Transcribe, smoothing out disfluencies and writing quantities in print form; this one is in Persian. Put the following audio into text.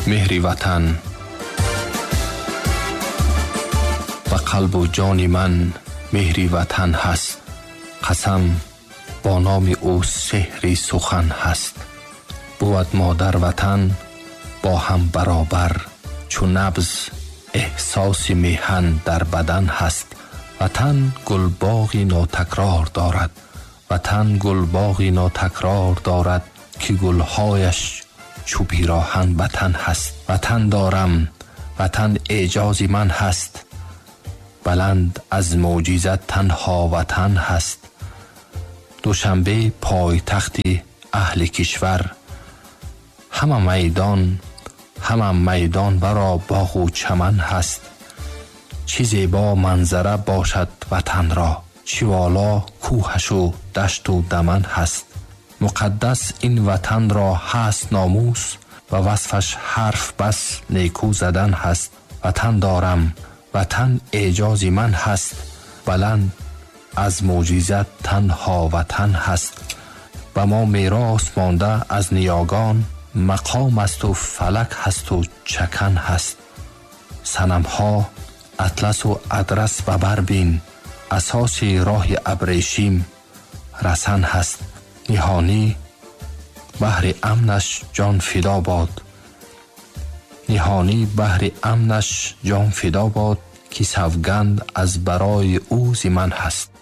مهر وطن و قلب و جان من مهر وطن هست. قسم با نام او سحری سخن هست. بود مادر وطن با هم برابر، چون نبض احساس میهن در بدن هست. وطن گلباغی ناتکرار دارد، وطن گلباغی ناتکرار دارد که گلهایش چو پیراهن وطن هست. وطن دارم، وطن اعجازی من هست، بلند از معجزت تنها وطن هست. دوشنبه پایتخت اهل کشور، همه میدان برا باغ و چمن هست. چه زیبا منظره باشد وطن را، چه والا کوهش و دشت و دمن هست. مقدس این وطن را هست ناموس، و وصفش حرف بس نیکو زدن هست. وطن دارم، وطن اعجازی من هست، بلند از معجزت تنها وطن هست. و ما میراث مانده از نیاگان، مقام است و فلک هست و چکن هست. صنمها اطلس و ادرس و بربین، اساس راه ابریشم رسن هست. نهانی بحر امنش جان فدا باد، نهانی بحر امنش جان فدا باد، که سوگند از برای او ز من هست.